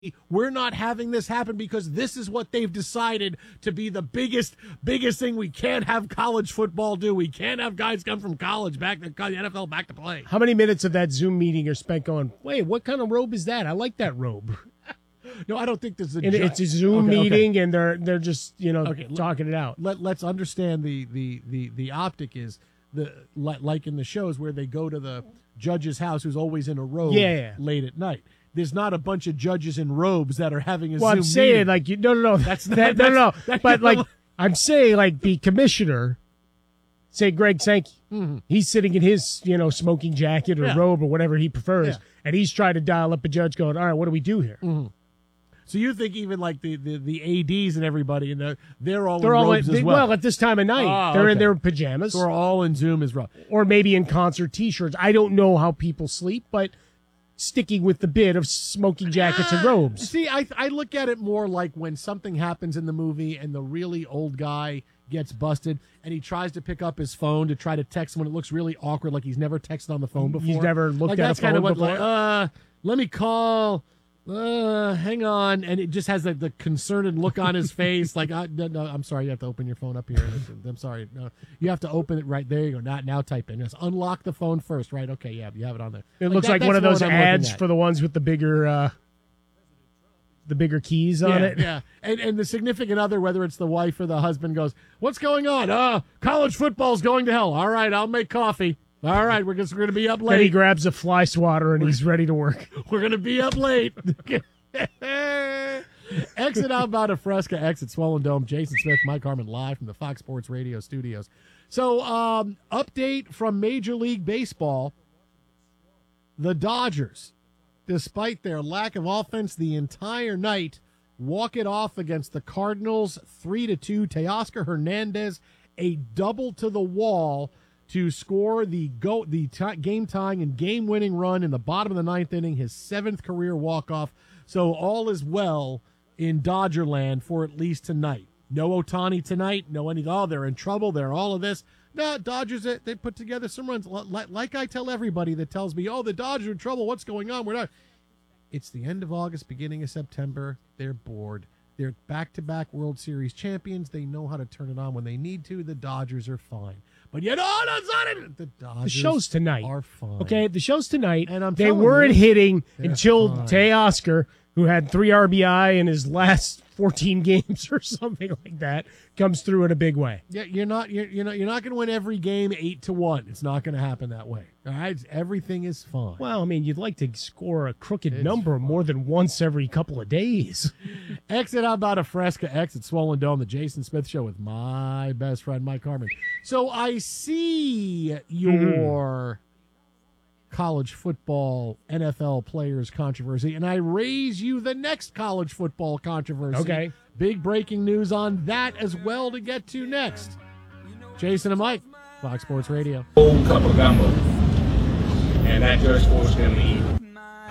we're not having this happen because this is what they've decided to be the biggest thing we can't have college football do. We can't have guys come from college back to the NFL back to play. How many minutes of that Zoom meeting are spent going, wait, what kind of robe is that? I like that robe. No, I don't think there's it's a Zoom meeting, and they're just talking it out. Let's understand the optic is like in the shows where they go to the judge's house who's always in a robe late at night. There's not a bunch of judges in robes that are having a Zoom meeting. I'm saying meeting. No. That's not, no. But I'm saying the commissioner, say Greg Sankey, he's sitting in his smoking jacket or robe or whatever he prefers, and he's trying to dial up a judge, going, all right, what do we do here? Mm-hmm. So you think even the ADs and everybody they're all in robes as well? Well, at this time of night, they're in their pajamas. So we're all in Zoom as well, or maybe in concert T-shirts. I don't know how people sleep, but sticking with the bit of smoking jackets and robes. See, I look at it more like when something happens in the movie and the really old guy gets busted and he tries to pick up his phone to try to text someone. It looks really awkward, like he's never texted on the phone before. He's never looked at a phone kind of before. Let me call. Hang on, and it just has the concerned look on his face. Like, no, I'm sorry, you have to open your phone up here. I'm sorry, no, you have to open it right there. You go, now type in. Just unlock the phone first, right? Okay, yeah, you have it on there. It looks like one of those ads for the ones with the bigger keys on it. Yeah, and the significant other, whether it's the wife or the husband, goes, "What's going on? College football's going to hell. All right, I'll make coffee. All right, we're going to be up late." Then he grabs a fly swatter and he's ready to work. We're going to be up late. Exit Outbound of Fresca, exit Swollen Dome. Jason Smith, Mike Harmon, live from the Fox Sports Radio studios. So, update from Major League Baseball. The Dodgers, despite their lack of offense the entire night, walk it off against the Cardinals 3-2. Teoscar Hernandez, a double to the wall to score the game-tying and game-winning run in the bottom of the ninth inning, his 7th career walk-off. So all is well in Dodgerland for at least tonight. No Ohtani tonight. No any. Oh, they're in trouble. They're all of this. No, Dodgers, they put together some runs. Like I tell everybody that tells me, oh, the Dodgers are in trouble. What's going on? We're not. It's the end of August, beginning of September. They're bored. They're back-to-back World Series champions. They know how to turn it on when they need to. The Dodgers are fine. But yet, the Dodgers the show's tonight. Are fine. Okay, the show's tonight. And they weren't hitting until Teoscar, who had 3 RBI in his last 14 games or something like that, comes through in a big way. Yeah, you're not going to win every game 8-1. It's not going to happen that way. All right, everything is fine. Well, I mean, you'd like to score a crooked number more than once every couple of days. Exit Outbound of Fresca, exit Swollen Dome, the Jason Smith Show with my best friend Mike Harmon. So I see your college football NFL players controversy, and I raise you the next college football controversy. Okay. Big breaking news on that as well to get to next. Jason and Mike, Fox Sports Radio. Whole cup of gumbo. And that George Sports going to eat